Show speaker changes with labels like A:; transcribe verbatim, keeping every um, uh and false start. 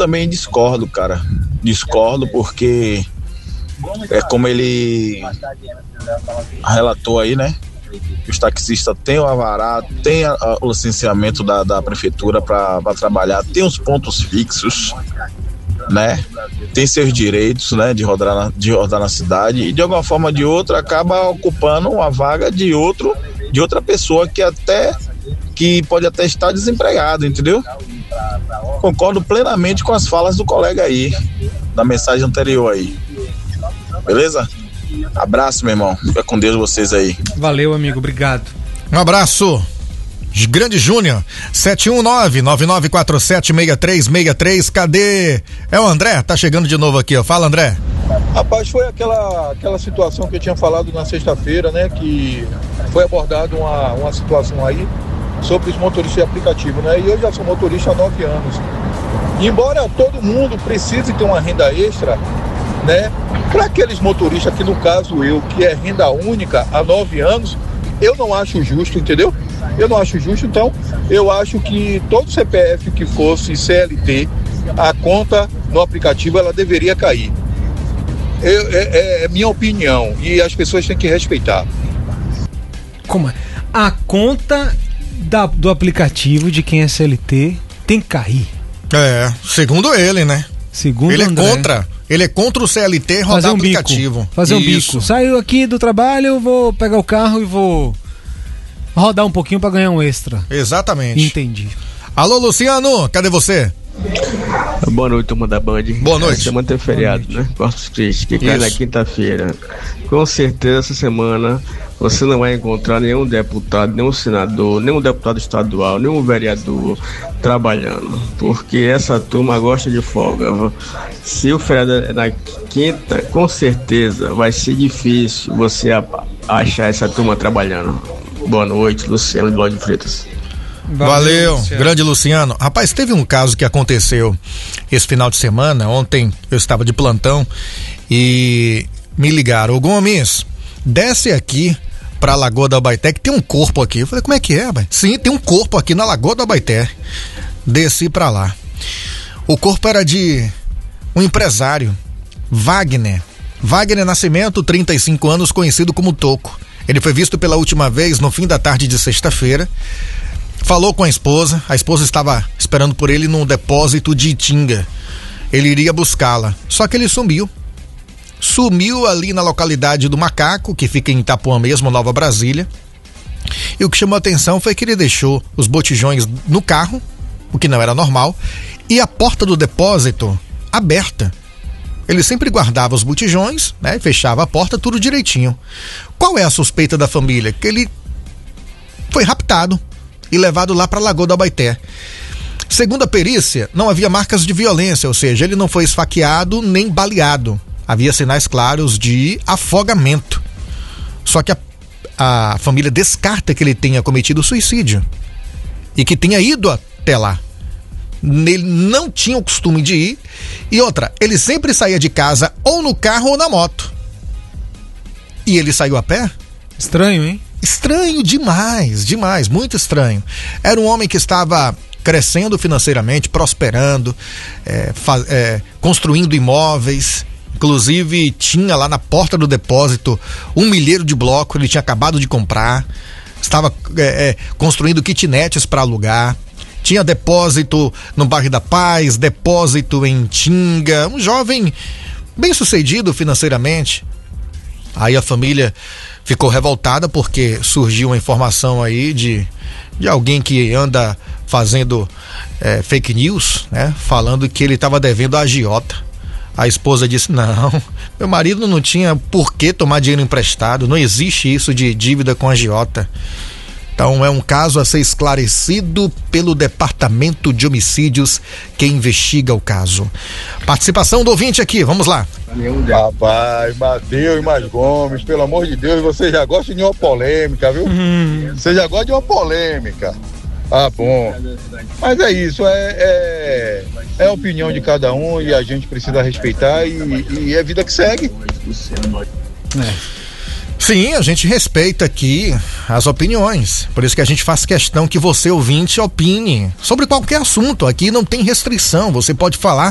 A: também discordo, cara. Discordo porque é como ele relatou aí, né? Os taxistas têm o alvará, tem a, a, o licenciamento da, da prefeitura para trabalhar, tem os pontos fixos, né? Tem seus direitos, né? De rodar, na, de rodar na cidade e de alguma forma ou de outra acaba ocupando uma vaga de outro, de outra pessoa que até que pode até estar desempregado, entendeu? Concordo plenamente com as falas do colega aí, da mensagem anterior aí. Beleza? Abraço, meu irmão. Fica com Deus vocês aí.
B: Valeu, amigo. Obrigado.
C: Um abraço. Grande Júnior, sete um nove, nove nove quatro sete, seis três seis três. Cadê? É o André, tá chegando de novo aqui, ó. Fala, André.
D: Rapaz, foi aquela, aquela situação que eu tinha falado na sexta-feira, né? Que foi abordada uma, uma situação aí sobre os motoristas de aplicativo, né? E eu já sou motorista há nove anos. E embora todo mundo precise ter uma renda extra, né? Para aqueles motoristas que, no caso eu, que é renda única há nove anos, eu não acho justo, entendeu? Eu não acho justo, então eu acho que todo C P F que fosse C L T, a conta no aplicativo ela deveria cair. Eu, é, é minha opinião e as pessoas têm que respeitar.
B: Como é? A conta da, do aplicativo de quem é C L T tem que cair.
C: É, segundo ele, né?
B: Segundo
C: ele
B: André.
C: é contra. Ele é contra o C L T rodar
B: fazer um
C: aplicativo.
B: Bico, fazer um
C: Isso.
B: bico. Saiu aqui do trabalho, eu vou pegar o carro e vou rodar um pouquinho pra ganhar um extra.
C: Exatamente.
B: Entendi.
C: Alô, Luciano, cadê você?
E: Boa noite, turma da Band.
C: Boa noite.
E: Essa semana tem feriado, né? Corpus Christi, que cai na quinta-feira. Com certeza, essa semana você não vai encontrar nenhum deputado, nenhum senador, nenhum deputado estadual, nenhum vereador trabalhando, porque essa turma gosta de folga. Se o feriado é na quinta, com certeza vai ser difícil você achar essa turma trabalhando. Boa noite, Luciano de Lorde Freitas.
C: Valeu, Valeu Luciano. Grande Luciano. Rapaz, teve um caso que aconteceu esse final de semana. Ontem eu estava de plantão e me ligaram: ô Gomes, desce aqui pra Lagoa da Abaeté, que tem um corpo aqui. Eu falei, como é que é, rapaz? Sim, tem um corpo aqui na Lagoa da Abaeté. Desci pra lá. O corpo era de um empresário, Wagner. Wagner Nascimento, trinta e cinco anos, conhecido como Toco. Ele foi visto pela última vez no fim da tarde de sexta-feira. Falou com a esposa. A esposa estava esperando por ele num depósito de Itinga. Ele iria buscá-la. Só que ele sumiu. Sumiu ali na localidade do Macaco, que fica em Itapuã mesmo, Nova Brasília. E o que chamou a atenção foi que ele deixou os botijões no carro, o que não era normal, e a porta do depósito aberta. Ele sempre guardava os botijões, né, fechava a porta, tudo direitinho. Qual é a suspeita da família? Que ele foi raptado e levado lá para a Lagoa da Abaeté. Segundo a perícia, não havia marcas de violência, ou seja, ele não foi esfaqueado nem baleado. Havia sinais claros de afogamento. Só que a, a família descarta que ele tenha cometido suicídio e que tenha ido até lá. Ele não tinha o costume de ir. E outra, ele sempre saía de casa ou no carro ou na moto. E ele saiu a pé?
B: Estranho, hein?
C: Estranho demais, demais, muito estranho. Era um homem que estava crescendo financeiramente, prosperando, é, faz, é, construindo imóveis. Inclusive tinha lá na porta do depósito um milheiro de bloco, ele tinha acabado de comprar. Estava é, é, construindo kitnets para alugar. Tinha depósito no bairro da Paz, depósito em Tinga. Um jovem bem sucedido financeiramente. Aí a família ficou revoltada porque surgiu uma informação aí de, de alguém que anda fazendo é, fake news, né? Falando que ele estava devendo a agiota. A esposa disse, não, meu marido não tinha por que tomar dinheiro emprestado, não existe isso de dívida com agiota. Então é um caso a ser esclarecido pelo Departamento de Homicídios que investiga o caso. Participação do ouvinte aqui, vamos lá.
D: Rapaz, Mateus e Mais Gomes, pelo amor de Deus, você já gosta de uma polêmica, viu? Uhum. Você já gosta de uma polêmica. Ah, bom. Mas é isso, é, é, é a opinião de cada um e a gente precisa respeitar e, e é vida que segue.
C: É. Sim, a gente respeita aqui as opiniões, por isso que a gente faz questão que você, ouvinte, opine sobre qualquer assunto. Aqui não tem restrição, você pode falar